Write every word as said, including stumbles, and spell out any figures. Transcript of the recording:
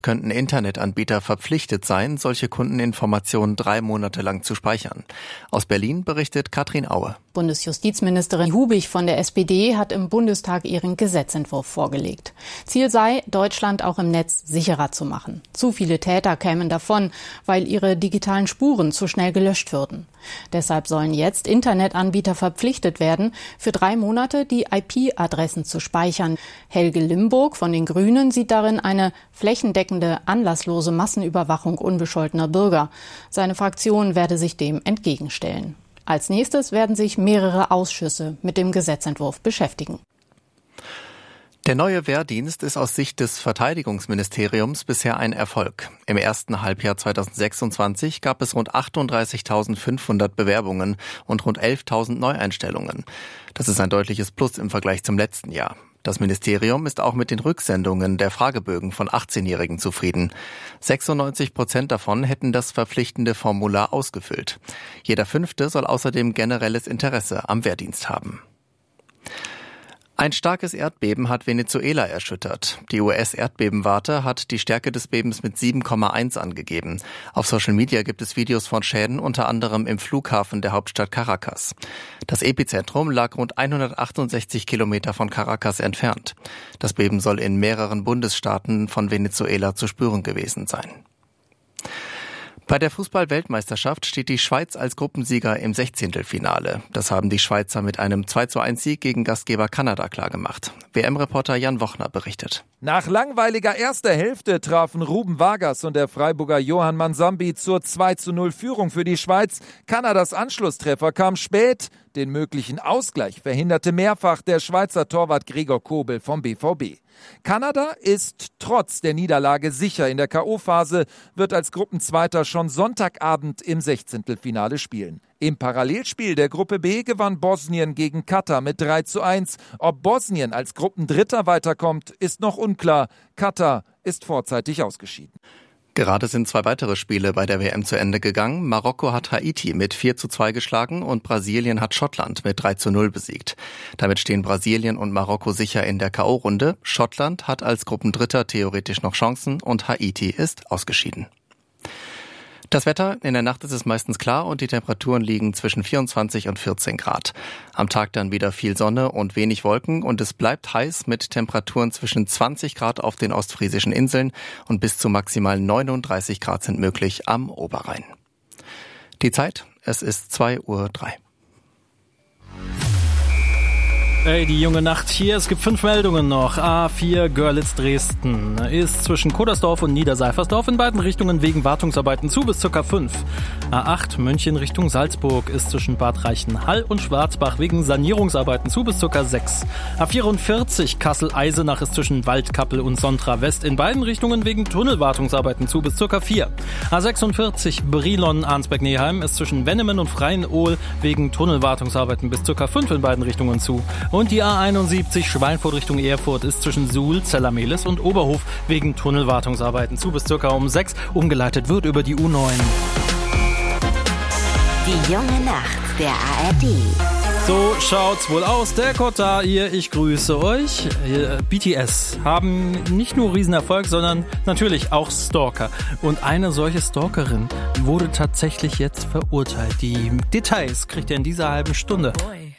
könnten Internetanbieter verpflichtet sein, solche Kundeninformationen drei Monate lang zu speichern. Aus Berlin berichtet Katrin Aue. Bundesjustizministerin Hubig von der S P D hat im Bundestag ihren Gesetzentwurf vorgelegt. Ziel sei, Deutschland auch im Netz sicherer zu machen. Zu viele Täter kämen davon, weil ihre digitalen Spuren zu schnell gelöscht würden. Deshalb sollen jetzt Internetanbieter verpflichtet werden, für drei Monate die I P-Adressen zu speichern. Helge Limburg von den Grünen sieht darin eine flächendeckende, anlasslose Massenüberwachung unbescholtener Bürger. Seine Fraktion werde sich dem entgegenstellen. Als nächstes werden sich mehrere Ausschüsse mit dem Gesetzentwurf beschäftigen. Der neue Wehrdienst ist aus Sicht des Verteidigungsministeriums bisher ein Erfolg. Im ersten Halbjahr zweitausendsechsundzwanzig gab es rund achtunddreißigtausendfünfhundert Bewerbungen und rund elftausend Neueinstellungen. Das ist ein deutliches Plus im Vergleich zum letzten Jahr. Das Ministerium ist auch mit den Rücksendungen der Fragebögen von achtzehnjährigen zufrieden. sechsundneunzig Prozent davon hätten das verpflichtende Formular ausgefüllt. Jeder Fünfte soll außerdem generelles Interesse am Wehrdienst haben. Ein starkes Erdbeben hat Venezuela erschüttert. Die U S-Erdbebenwarte hat die Stärke des Bebens mit sieben Komma eins angegeben. Auf Social Media gibt es Videos von Schäden, unter anderem im Flughafen der Hauptstadt Caracas. Das Epizentrum lag rund hundertachtundsechzig Kilometer von Caracas entfernt. Das Beben soll in mehreren Bundesstaaten von Venezuela zu spüren gewesen sein. Bei der Fußball-Weltmeisterschaft steht die Schweiz als Gruppensieger im Sechzehntelfinale. Das haben die Schweizer mit einem zwei zu eins Sieg gegen Gastgeber Kanada klargemacht. W M-Reporter Jan Wochner berichtet. Nach langweiliger erster Hälfte trafen Ruben Vargas und der Freiburger Johann Mansambi zur zwei zu null Führung für die Schweiz. Kanadas Anschlusstreffer kam spät. Den möglichen Ausgleich verhinderte mehrfach der Schweizer Torwart Gregor Kobel vom B V B. Kanada ist trotz der Niederlage sicher in der K O-Phase, wird als Gruppenzweiter schon Sonntagabend im Sechzehntelfinale spielen. Im Parallelspiel der Gruppe B gewann Bosnien gegen Katar mit drei zu eins. Ob Bosnien als Gruppendritter weiterkommt, ist noch unklar. Katar ist vorzeitig ausgeschieden. Gerade sind zwei weitere Spiele bei der W M zu Ende gegangen. Marokko hat Haiti mit vier zu zwei geschlagen und Brasilien hat Schottland mit drei zu null besiegt. Damit stehen Brasilien und Marokko sicher in der K O-Runde. Schottland hat als Gruppendritter theoretisch noch Chancen und Haiti ist ausgeschieden. Das Wetter, in der Nacht ist es meistens klar und die Temperaturen liegen zwischen vierundzwanzig und vierzehn Grad. Am Tag dann wieder viel Sonne und wenig Wolken und es bleibt heiß mit Temperaturen zwischen zwanzig Grad auf den ostfriesischen Inseln und bis zu maximal neununddreißig Grad sind möglich am Oberrhein. Die Zeit, es ist zwei Uhr drei. Ey, die junge Nacht hier. Es gibt fünf Meldungen noch. A vier Görlitz Dresden ist zwischen Kodersdorf und Niederseifersdorf in beiden Richtungen wegen Wartungsarbeiten zu bis ca. fünf. A acht München Richtung Salzburg ist zwischen Bad Reichenhall und Schwarzbach wegen Sanierungsarbeiten zu bis ca. sechs. A vierundvierzig Kassel-Eisenach ist zwischen Waldkappel und Sontra West in beiden Richtungen wegen Tunnelwartungsarbeiten zu bis ca. vier. A sechsundvierzig Brilon-Arnsberg-Neheim ist zwischen Wennemen und Freienohl wegen Tunnelwartungsarbeiten bis ca. fünf in beiden Richtungen zu. Und die A einundsiebzig Schweinfurt Richtung Erfurt ist zwischen Suhl, Zellermehlis und Oberhof wegen Tunnelwartungsarbeiten zu bis circa um sechs. Umgeleitet wird über die U neun. Die junge Nacht der A R D. So schaut's wohl aus. Der Kotar hier, ich grüße euch. B T S haben nicht nur Riesenerfolg, sondern natürlich auch Stalker. Und eine solche Stalkerin wurde tatsächlich jetzt verurteilt. Die Details kriegt ihr in dieser halben Stunde.